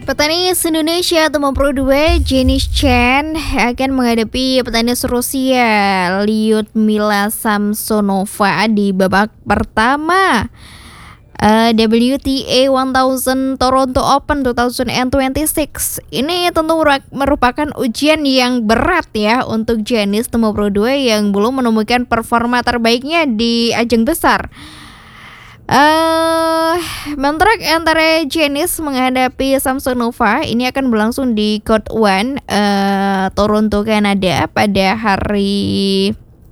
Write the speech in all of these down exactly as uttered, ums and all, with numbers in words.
Petenis Indonesia atau Pro dua Janice Chen akan menghadapi petenis Rusia Lyudmila Samsonova di babak pertama uh, W T A seribu Toronto Open dua ribu dua puluh enam. Ini tentu merupakan ujian yang berat ya untuk Janice Pro dua yang belum menemukan performa terbaiknya di ajang besar. Uh, Mentrak antara Janice menghadapi Samsonova ini akan berlangsung di Court One, uh, Toronto, Kanada pada hari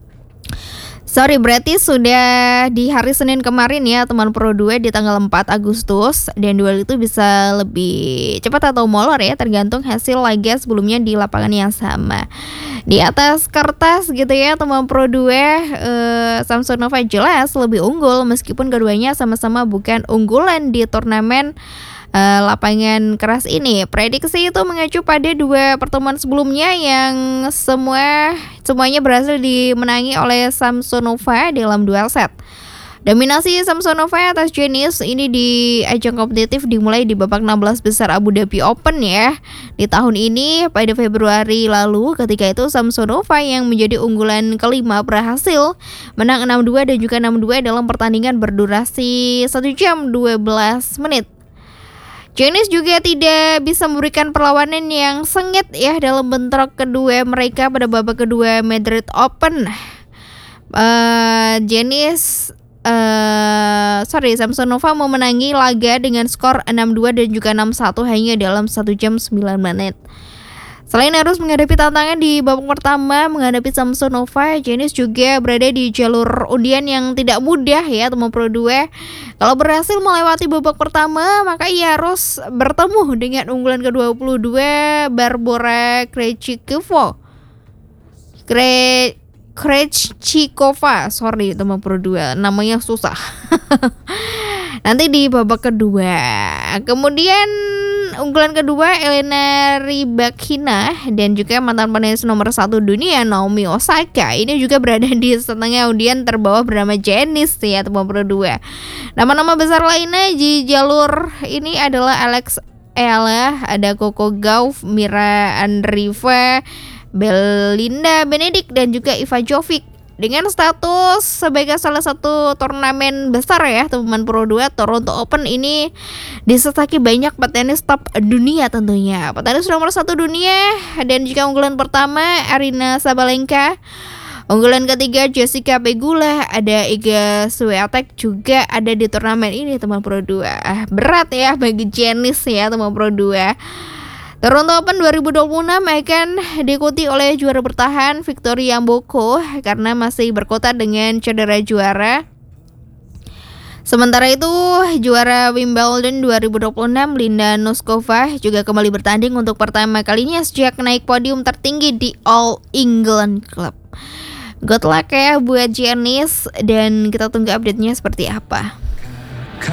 Sorry berarti sudah di hari Senin kemarin ya teman Pro dua di tanggal empat Agustus, dan duel itu bisa lebih cepat atau molor ya tergantung hasil laga sebelumnya di lapangan yang sama. Di atas kertas gitu ya teman Pro dua, eh, Samsonova jelas lebih unggul meskipun keduanya sama-sama bukan unggulan di turnamen eh, lapangan keras ini. Prediksi itu mengacu pada dua pertemuan sebelumnya yang semua semuanya berhasil dimenangi oleh Samsonova dalam duel set. Dominasi Samsonova atas Janice ini di ajang kompetitif dimulai di babak enam belas besar Abu Dhabi Open ya di tahun ini pada Februari lalu. Ketika itu Samsonova yang menjadi unggulan kelima berhasil menang enam dua dan juga enam dua dalam pertandingan berdurasi satu jam dua belas menit. Janice juga tidak bisa memberikan perlawanan yang sengit ya dalam bentrok kedua mereka pada babak kedua Madrid Open. Uh, Janice Uh, sorry, Samsonova memenangi laga dengan skor enam dua dan juga enam satu hanya dalam satu jam sembilan menit. Selain harus menghadapi tantangan di babak pertama menghadapi Samsonova, Janice juga berada di jalur undian yang tidak mudah ya teman Pro dua. Kalau berhasil melewati babak pertama, maka ia harus bertemu dengan unggulan ke dua puluh dua Barbora Krejcikova. Kre Krejcikova, sorry teman Pro dua, namanya susah. Nanti di babak kedua. Kemudian unggulan kedua Elena Rybakina dan juga mantan petenis nomor satu dunia Naomi Osaka ini juga berada di setengah undian terbawah bernama Janice ya teman Pro dua. Nama-nama besar lainnya di jalur ini adalah Alex Ella, ada Coco Gauff, Mira Andreeva, Belinda Benedik dan juga Iva Jovic. Dengan status sebagai salah satu turnamen besar ya teman Pro dua, Toronto Open ini disertai banyak petenis top dunia tentunya. Petenis nomor satu dunia dan juga unggulan pertama Aryna Sabalenka, unggulan ketiga Jessica Pegula, ada Iga Swiatek juga ada di turnamen ini teman Pro dua. Berat ya bagi Janice ya teman Pro dua. Toronto Open dua ribu dua puluh enam akan diikuti oleh juara bertahan Victoria Mboko karena masih berkutat dengan cedera juara. Sementara itu, juara Wimbledon dua ribu dua puluh enam Linda Noskova juga kembali bertanding untuk pertama kalinya sejak naik podium tertinggi di All England Club. Good luck ya buat Janice dan kita tunggu update-nya seperti apa.